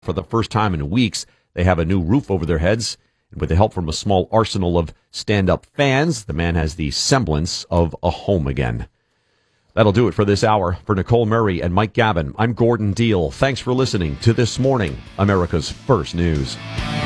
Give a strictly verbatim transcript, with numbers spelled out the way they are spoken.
For the first time in weeks, they have a new roof over their heads. And with the help from a small arsenal of stand-up fans, the man has the semblance of a home again. That'll do it for this hour. For Nicole Murray and Mike Gavin, I'm Gordon Deal. Thanks for listening to This Morning, America's First News.